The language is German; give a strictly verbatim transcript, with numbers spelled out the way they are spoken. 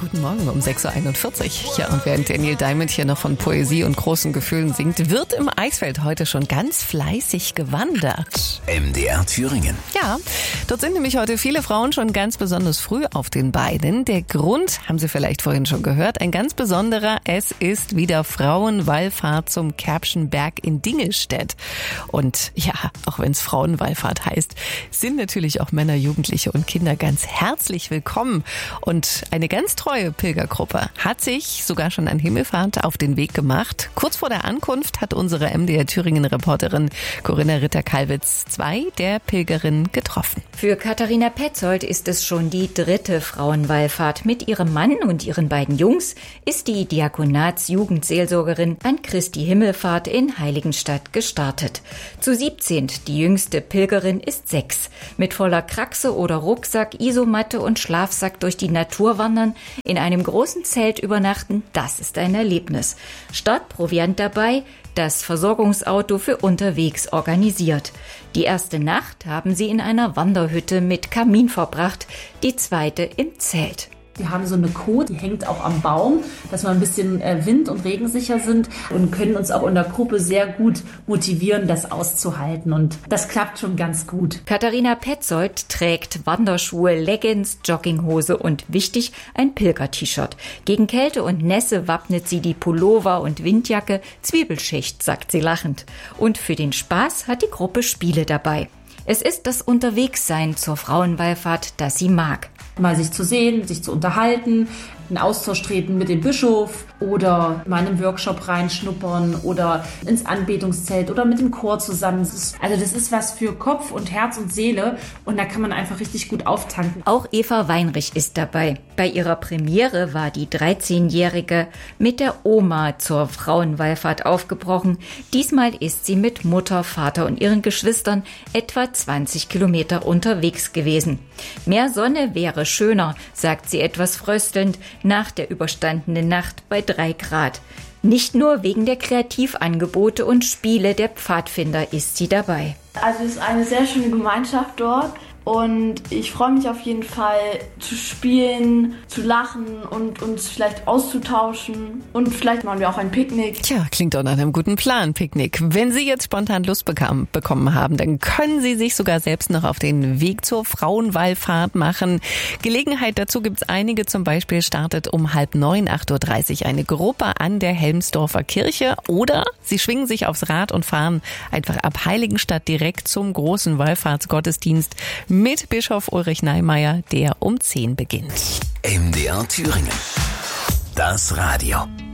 Guten Morgen um sechs Uhr einundvierzig. Ja, und während Daniel Diamond hier noch von Poesie und großen Gefühlen singt, wird im Eisfeld heute schon ganz fleißig gewandert. M D R Thüringen. Ja, dort sind nämlich heute viele Frauen schon ganz besonders früh auf den Beinen. Der Grund, haben Sie vielleicht vorhin schon gehört, ein ganz besonderer. Es ist wieder Frauenwallfahrt zum Kerbschen Berg in Dingelstädt. Und ja, auch wenn es Frauenwallfahrt heißt, sind natürlich auch Männer, Jugendliche und Kinder ganz herzlich willkommen. Und eine ganz treue Pilgergruppe hat sich sogar schon an Himmelfahrt auf den Weg gemacht. Kurz vor der Ankunft hat unsere M D R Thüringen-Reporterin Corinna Ritter-Kalwitz zwei der Pilgerinnen getroffen. Für Katharina Petzold ist es schon die dritte Frauenwallfahrt. Mit ihrem Mann und ihren beiden Jungs ist die Diakonats-Jugendseelsorgerin an Christi Himmelfahrt in Heiligenstadt gestartet. Zu siebzehn, die jüngste Pilgerin ist sechs. Mit voller Kraxe oder Rucksack, Isomatte und Schlafsack durch die Natur wandern, in einem großen Zelt übernachten, das ist ein Erlebnis. Startproviant dabei, das Versorgungsauto für unterwegs organisiert. Die erste Nacht haben sie in einer Wanderhütte mit Kamin verbracht, die zweite im Zelt. Wir haben so eine Kote, die hängt auch am Baum, dass wir ein bisschen wind- und regensicher sind und können uns auch in der Gruppe sehr gut motivieren, das auszuhalten. Und das klappt schon ganz gut. Katharina Petzold trägt Wanderschuhe, Leggings, Jogginghose und wichtig, ein Pilger-T-Shirt. Gegen Kälte und Nässe wappnet sie die Pullover und Windjacke. Zwiebelschicht, sagt sie lachend. Und für den Spaß hat die Gruppe Spiele dabei. Es ist das Unterwegssein zur Frauenwallfahrt, das sie mag. Mal sich zu sehen, sich zu unterhalten, in Austausch treten mit dem Bischof oder mal in einen Workshop reinschnuppern oder ins Anbetungszelt oder mit dem Chor zusammen. Also das ist was für Kopf und Herz und Seele und da kann man einfach richtig gut auftanken. Auch Eva Weinrich ist dabei. Bei ihrer Premiere war die dreizehnjährige mit der Oma zur Frauenwallfahrt aufgebrochen. Diesmal ist sie mit Mutter, Vater und ihren Geschwistern etwa zwanzig Kilometer unterwegs gewesen. Mehr Sonne wäre schöner, sagt sie etwas fröstelnd, nach der überstandenen Nacht bei drei Grad. Nicht nur wegen der Kreativangebote und Spiele der Pfadfinder ist sie dabei. Also es ist eine sehr schöne Gemeinschaft dort und ich freue mich auf jeden Fall zu spielen, zu lachen und uns vielleicht auszutauschen und vielleicht machen wir auch ein Picknick. Tja, klingt doch nach einem guten Plan, Picknick. Wenn Sie jetzt spontan Lust bekam, bekommen haben, dann können Sie sich sogar selbst noch auf den Weg zur Frauenwallfahrt machen. Gelegenheit dazu gibt's einige, zum Beispiel startet um halb neun, acht Uhr dreißig eine Gruppe an der Helmsdorfer Kirche oder Sie schwingen sich aufs Rad und fahren einfach ab Heiligenstadt direkt zum großen Wallfahrtsgottesdienst mit Bischof Ulrich Neimeyer, der um zehn beginnt. M D R Thüringen. Das Radio.